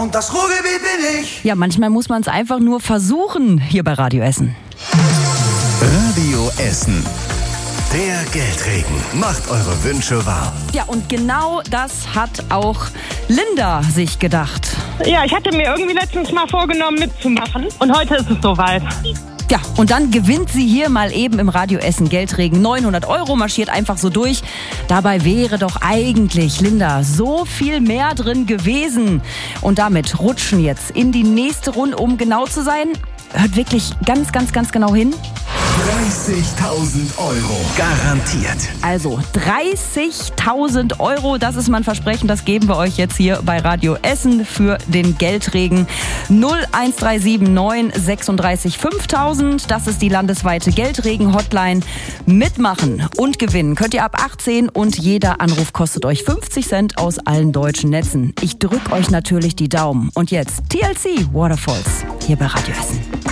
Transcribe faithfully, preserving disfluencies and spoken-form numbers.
Und das Ruhrgebiet bin ich. Ja, manchmal muss man es einfach nur versuchen hier bei Radio Essen. Radio Essen. Der Geldregen macht eure Wünsche wahr. Ja, und genau das hat auch Linda sich gedacht. Ja, ich hatte mir irgendwie letztens mal vorgenommen mitzumachen und heute ist es soweit. Ja, und dann gewinnt sie hier mal eben im Radio Essen Geldregen neunhundert Euro, marschiert einfach so durch. Dabei wäre doch eigentlich, Linda, so viel mehr drin gewesen. Und damit rutschen jetzt in die nächste Runde, um genau zu sein. Hört wirklich ganz, ganz, ganz genau hin. dreißigtausend Euro. Garantiert. Also dreißigtausend Euro, das ist mein Versprechen, das geben wir euch jetzt hier bei Radio Essen für den Geldregen. null eins drei sieben neun sechsunddreißig fünftausend, das ist die landesweite Geldregen-Hotline. Mitmachen und gewinnen könnt ihr ab achtzehn und jeder Anruf kostet euch fünfzig Cent aus allen deutschen Netzen. Ich drück euch natürlich die Daumen. Und jetzt T L C Waterfalls hier bei Radio Essen.